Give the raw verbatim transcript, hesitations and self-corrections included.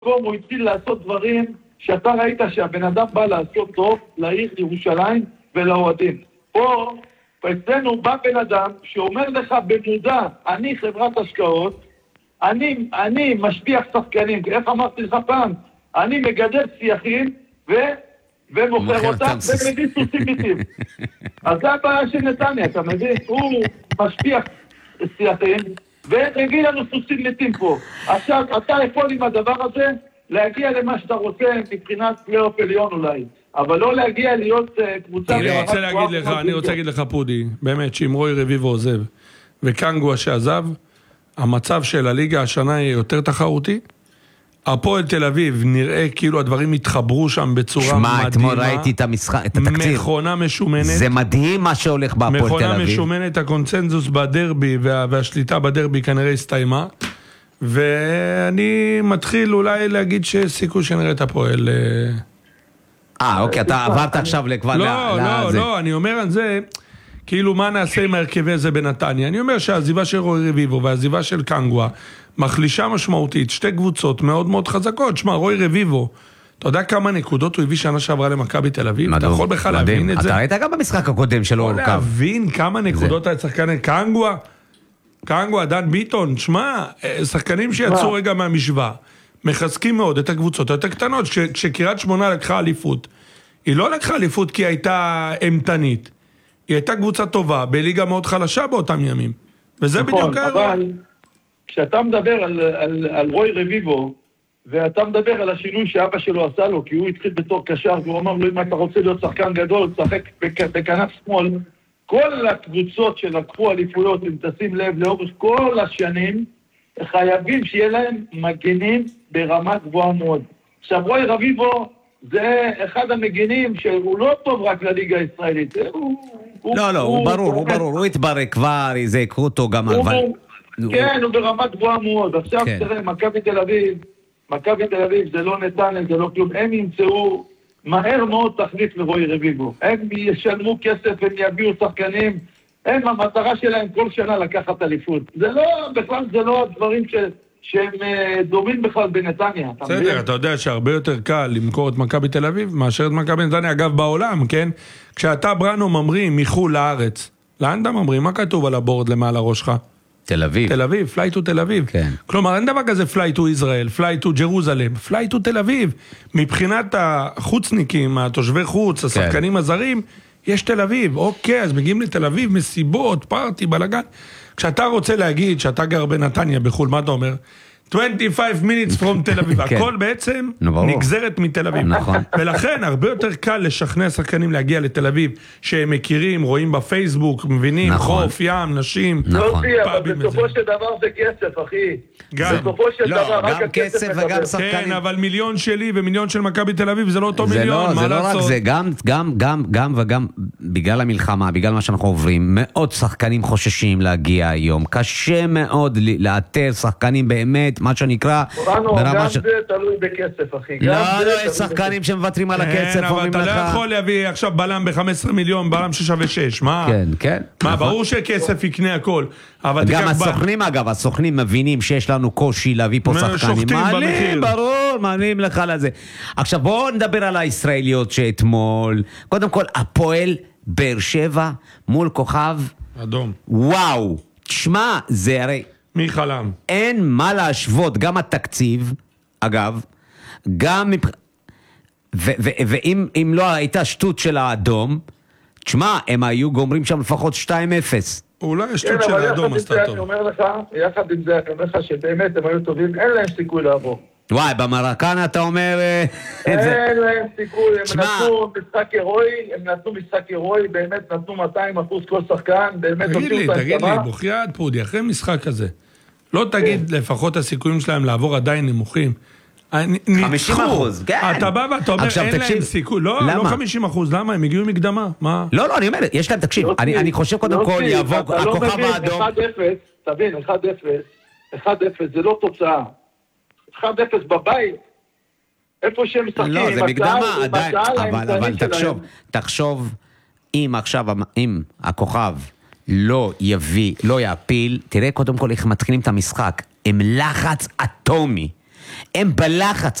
הוא התחיל לעשות דברים שאתה ראית שהבן אדם בא לעשות טוב לעיר ירושלים ולאוהדים. פה, אצלנו בא בן אדם שאומר לך במודע, אני חברת השקעות, אני, אני משפיח שחקנים, איך אמרתי לך פעם? אני מגדל שיחים ו... ומוכר אותם ומביא סוסים ביטים. אז זה הבעיה של נתניה, אתה מבין? הוא משפיח שיחים ומביא לנו סוסים ביטים פה. עכשיו, אתה יכול עם הדבר הזה להגיע למה שאתה רוצה מבחינת פלייאוף עליון אולי. אבל לא להגיע להיות קבוצה... אני רוצה להגיד לך, אני רוצה להגיד לך פודי, באמת שאם רוי רביבו עוזב וקנגווה שעזב, המצב של הליגה השנה יהיה יותר תחרותי. הפועל תל אביב נראה כאילו הדברים התחברו שם בצורה שמה, מדהימה. שמע, אתמול ראיתי את המשחק, את התקציב. מכונה משומנת. זה מדהים מה שהולך בהפועל תל אביב. מכונה משומנת, הקונצנזוס בדרבי וה, והשליטה בדרבי כנראה הסתיימה. ואני מתחיל אולי להגיד שסיכוי שנראה את הפועל... אה, אוקיי, אתה עברת עכשיו לכבר... לא, לא, לא, אני אומר על זה... כאילו מה נעשה עם ההרכבי הזה בנתניה? אני אומר שהעזיבה של רוי רביבו והעזיבה של קנגווה מחלישה משמעותית, שתי קבוצות מאוד מאוד חזקות. שמע, רוי רביבו, אתה יודע כמה נקודות הוא הביא שנה שעברה למכבי תל אביב? אתה יכול בכלל להבין את זה? אתה ראית גם במשחק הקודם שלו. יכול להבין כמה נקודות היה שחקני קנגווה? קנגווה, דן ביטון, שמע, שחקנים שיצאו רגע מהמשוואה, מחזקים מאוד את הקבוצות היותר קטנות. כשקירת שמונה לקחה אליפות, היא לא לקחה אליפות כי הייתה אמתנית. היא הייתה קבוצה טובה, בליגה מאוד חלשה באותם ימים. וזה נכון, בדיוק האירוע. אבל כשאתה מדבר על, על, על רוי רביבו, ואתה מדבר על השינוי שאבא שלו עשה לו, כי הוא התחיל בתור קשר, והוא אמר לו, אם אתה רוצה להיות שחקן גדול, תשחק בכנף שמאל, כל הקבוצות שלקחו אליפויות, אם תשים לב לאורך כל השנים, חייבים שיהיה להם מגנים ברמה גבוהה מאוד. עכשיו, רוי רביבו, זה אחד המגנים שהוא לא טוב רק לליגה הישראלית. לא, לא, הוא ברור, הוא ברור, הוא התברק כבר, זה יקרו אותו גם... כן, הוא ברמה גבוהה מאוד. עכשיו תראה, מכבי תל אביב, מכבי תל אביב זה לא נתניה, זה לא כלום. הם ימצאו מהר מאוד תחליף לרוי רביבו. הם ישלמו כסף, הם יביאו שחקנים. הם, המטרה שלהם כל שנה לקחת אליפות. זה לא, בכלל זה לא הדברים ש... שהם דומים בכלל בנתניה. בסדר, אתה יודע שהרבה יותר קל למכור את מכבי תל אביב מאשר את מכבי נתניה, אגב בעולם, כן? כשאתה בראנו ממרים מחול לארץ, לאן אתה ממרים? מה כתוב על הבורד למעלה ראשך? תל אביב. תל אביב, פליי טו תל אביב. כן. כלומר, אין דבר כזה פליי טו ישראל, פליי טו ג'רוזלם, פליי טו תל אביב. מבחינת החוצניקים, התושבי חוץ, השחקנים הזרים, יש תל אביב. אוקיי, אז מגיעים לתל אביב, מסיבות, פארטי, בלגן. כשאתה רוצה להגיד שאתה גר בנתניה בחול, מה אתה אומר? עשרים וחמש minutes from תל אביב. הכל בעצם נגזרת מתל אביב. ולכן הרבה יותר קל לשכנע שחקנים להגיע לתל אביב, שהם מכירים, רואים בפייסבוק, מבינים, חוף, ים, נשים. לא תהיה, אבל בסופו של דבר זה כסף, אחי. בסופו של דבר רק הכסף וגם שחקנים. כן, אבל מיליון שלי ומיליון של מכבי תל אביב זה לא אותו מיליון, מה לעשות? זה לא רק זה, גם, גם, גם וגם בגלל המלחמה, בגלל מה שאנחנו עוברים, מאוד שחקנים חוששים להגיע היום. קשה מאוד לאתר שחקנים באמת, מה שנקרא... גם זה תלוי בכסף, אחי. לא, לא, יש שחקנים שמוותרים על הכסף. כן, אבל אתה לא יכול להביא עכשיו בלם ב-חמישה עשר מיליון, בלם ששווה שש, מה? כן, כן. מה, ברור שכסף יקנה הכל. גם הסוכנים, אגב, הסוכנים מבינים שיש לנו קושי להביא פה שחקנים. מעלים, ברור, מעלים לך לזה. עכשיו בואו נדבר על הישראליות שאתמול. קודם כל, הפועל באר שבע מול כוכב אדום. וואו, תשמע, זה הרי... מי חלם? אין מה להשוות, גם התקציב, אגב, גם... ואם לא הייתה שטות של האדום, תשמע, הם היו גומרים שם לפחות שתיים אפס. אולי שטות של האדום עשתה טוב. אני אומר לך, יחד עם זה, אני אומר לך שבאמת הם היו טובים, אין להם סיכוי לעבור. וואי, במרקן אתה אומר... אין להם סיכוי, הם נתנו משחק הירואי, הם נתנו משחק הירואי, באמת נתנו מאתיים אחוז כל שחקן, באמת... תגיד לי, תגיד לי, בוכיית פודי, אחרי משחק כזה, לא תגיד לפחות הסיכויים שלהם לעבור עדיין נמוכים. חמישים אחוז, כן. אתה בא ואתה אומר, אין להם סיכוי. לא, לא חמישים אחוז, למה? הם הגיעו מקדמה, מה? לא, לא, אני אומר, יש להם, תקשיב, אני חושב קודם כל יבוא הכוכב האדום. אחד אפס, תבין, אחד אפס, אחד אפס, זה לא תוצאה. אחד אפס בבית, איפה שהם משחקים. לא, זה מקדמה, עדיין, אבל תחשוב, תחשוב, אם עכשיו, אם הכוכב לא יביא, לא יפיל, תראה קודם כל איך מתחילים את המשחק, הם לחץ אטומי. הם בלחץ.